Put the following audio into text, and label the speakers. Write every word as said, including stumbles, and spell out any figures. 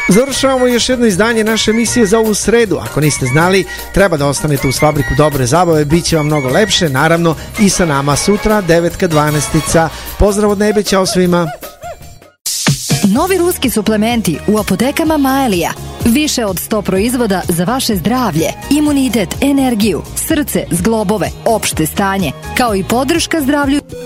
Speaker 1: Završavamo još jedno izdanje naše emisije za ovu sredu. Ako niste znali, treba da ostanete uz Fabriku dobre zabave, bit će vam mnogo lepše, naravno i sa nama sutra, devetka dvanaestica. Pozdrav od nebe, ćao svima.
Speaker 2: Novi ruski suplementi u apotekama Maelija. Više od sto proizvoda za vaše zdravlje, imunitet, energiju, srce, zglobove, opšte stanje, kao i podrška zdravlju